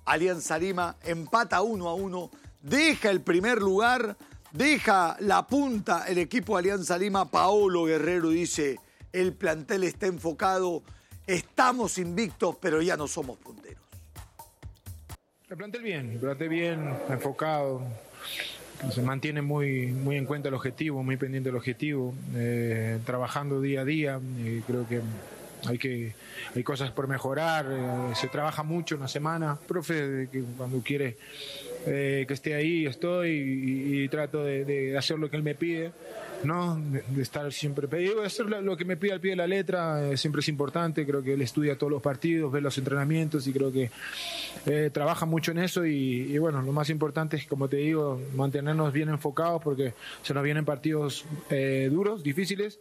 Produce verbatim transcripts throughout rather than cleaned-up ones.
Alianza Lima empata uno a uno, deja el primer lugar, deja la punta el equipo de Alianza Lima. Paolo Guerrero dice, el plantel está enfocado, estamos invictos, pero ya no somos punteros. El plantel bien, el plantel bien, enfocado, se mantiene muy, muy en cuenta el objetivo, muy pendiente del objetivo, eh, trabajando día a día. Eh, creo que hay que hay cosas por mejorar, eh, se trabaja mucho una semana. Profe, que cuando quiere eh, que esté ahí, estoy y, y trato de, de hacer lo que él me pide, ¿no? De, de estar siempre pedido, de hacer lo que me pide al pie de la letra, eh, siempre es importante. Creo que él estudia todos los partidos, ve los entrenamientos y creo que eh, trabaja mucho en eso y, y bueno, lo más importante es, como te digo, mantenernos bien enfocados porque se nos vienen partidos eh, duros, difíciles.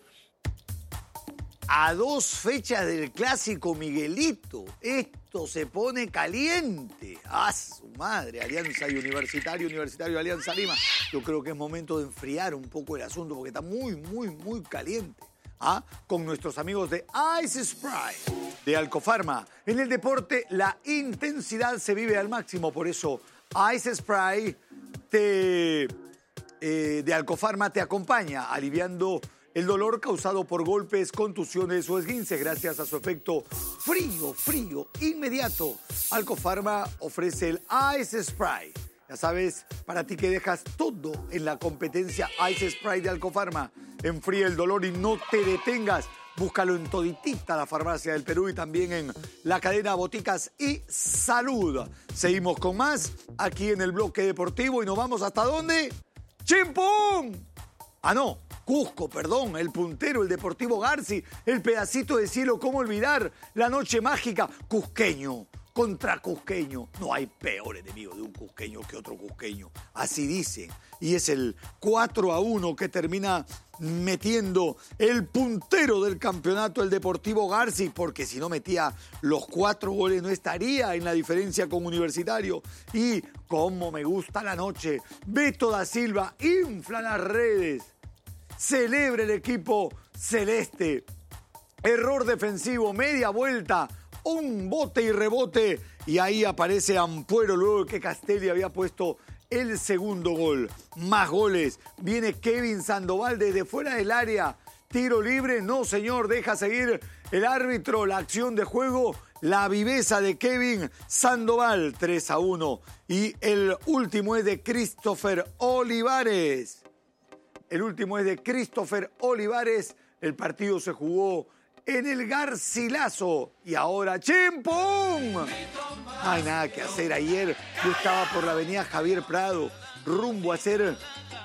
A dos fechas del clásico Miguelito, esto se pone caliente. ¡Ah, su madre! Alianza y Universitario, Universitario, Alianza Lima. Yo creo que es momento de enfriar un poco el asunto porque está muy, muy, muy caliente. ¿Ah? Con nuestros amigos de Ice Sprite, de Alcofarma. En el deporte, la intensidad se vive al máximo. Por eso, Ice Sprite te, eh, de Alcofarma te acompaña, aliviando el dolor causado por golpes, contusiones o esguinces gracias a su efecto frío, frío, inmediato. Alcofarma ofrece el Ice Spray. Ya sabes, para ti que dejas todo en la competencia Ice Spray de Alcofarma. Enfría el dolor y no te detengas. Búscalo en toditita la farmacia del Perú y también en la cadena Boticas y Salud. Seguimos con más aquí en el bloque deportivo y nos vamos ¿hasta dónde? ¡Chimpún! Ah, no. Cusco, perdón, el puntero, el Deportivo Garci, el pedacito de cielo, ¿cómo olvidar? La noche mágica, cusqueño contra cusqueño. No hay peor enemigo de un cusqueño que otro cusqueño, así dicen. Y es el cuatro a uno que termina metiendo el puntero del campeonato, el Deportivo Garci, porque si no metía los cuatro goles no estaría en la diferencia con Universitario. Y cómo me gusta la noche, Beto da Silva infla las redes. Celebra el equipo celeste. Error defensivo, media vuelta, un bote y rebote. Y ahí aparece Ampuero luego de que Castelli había puesto el segundo gol. Más goles. Viene Kevin Sandoval desde fuera del área. Tiro libre. No, señor. Deja seguir el árbitro la acción de juego. La viveza de Kevin Sandoval. tres a uno. Y el último es de Christopher Olivares. El último es de Christopher Olivares. El partido se jugó en el Garcilaso. Y ahora ¡chimpum! No hay nada que hacer. Ayer yo estaba por la avenida Javier Prado, rumbo a hacer...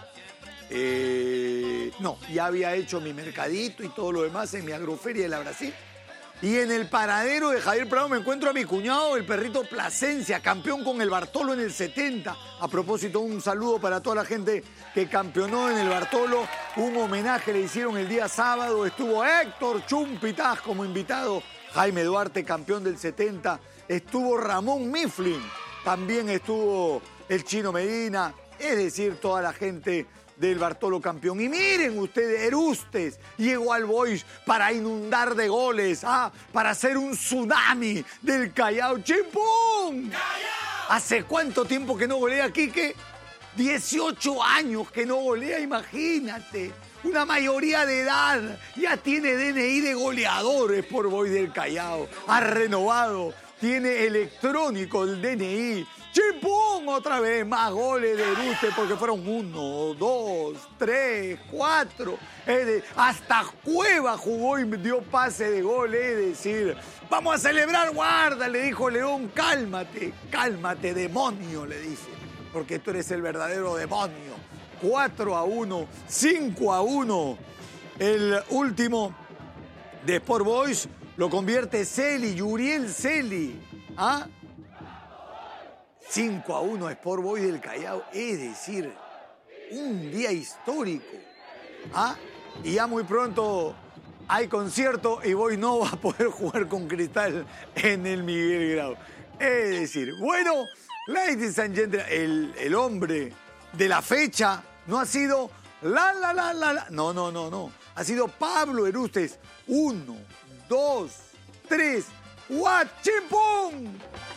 Eh, no, ya había hecho mi mercadito y todo lo demás en mi agroferia de la Brasil. Y en el paradero de Javier Prado me encuentro a mi cuñado, el perrito Plasencia, campeón con el Bartolo en el setenta. A propósito, un saludo para toda la gente que campeonó en el Bartolo. Un homenaje le hicieron el día sábado. Estuvo Héctor Chumpitaz como invitado. Jaime Duarte, campeón del setenta. Estuvo Ramón Mifflin. También estuvo el Chino Medina. Es decir, toda la gente del Bartolo campeón. Y miren ustedes, Erustes llegó al Boys para inundar de goles, ¿ah? Para hacer un tsunami del Callao. ¡Chimpún! ¿Hace cuánto tiempo que no golea, Quique? dieciocho años que no golea, imagínate. Una mayoría de edad. Ya tiene D N I de goleadores por Boys del Callao. Ha renovado. Tiene electrónico el D N I. ¡Chimpún! Otra vez, más goles de Eruste porque fueron uno, dos, tres, cuatro. Es de, hasta Cueva jugó y dio pase de gol. Es decir, vamos a celebrar, guarda, le dijo León. Cálmate, cálmate, demonio, le dice. Porque tú eres el verdadero demonio. cuatro a uno, cinco a uno. El último de Sport Boys lo convierte Celi, Yuriel Celi. ¿Ah? cinco a uno Sport Boys del Callao, es decir, un día histórico. ¿Ah? Y ya muy pronto hay concierto y Boys no va a poder jugar con Cristal en el Miguel Grau. Es decir, bueno, ladies and gentlemen, el, el hombre de la fecha no ha sido la, la, la, la, la. No, no, no, no. Ha sido Pablo Erustes. Uno, dos, tres, ¡Chimpún!